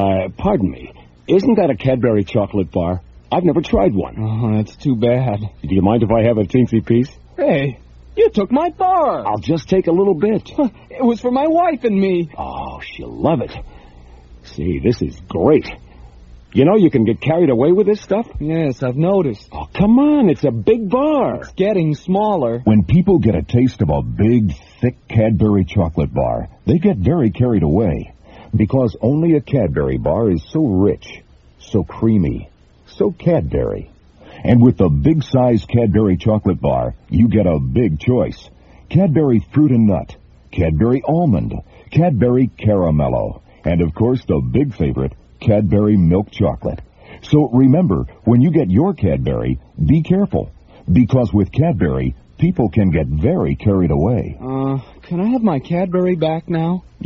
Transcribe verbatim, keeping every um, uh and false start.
Uh, pardon me. Isn't that a Cadbury chocolate bar? I've never tried one. Oh, that's too bad. Do you mind if I have a teensy piece? Hey, you took my bar. I'll just take a little bit. It was for my wife and me. Oh, she'll love it. See, this is great. You know you can get carried away with this stuff? Yes, I've noticed. Oh, come on. It's a big bar. It's getting smaller. When people get a taste of a big, thick Cadbury chocolate bar, they get very carried away. Because only a Cadbury bar is so rich, so creamy, so Cadbury. And with the big-size Cadbury chocolate bar, you get a big choice. Cadbury Fruit and Nut, Cadbury Almond, Cadbury Caramello, and of course the big favorite, Cadbury Milk Chocolate. So remember, when you get your Cadbury, be careful. Because with Cadbury, people can get very carried away. Uh, can I have my Cadbury back now?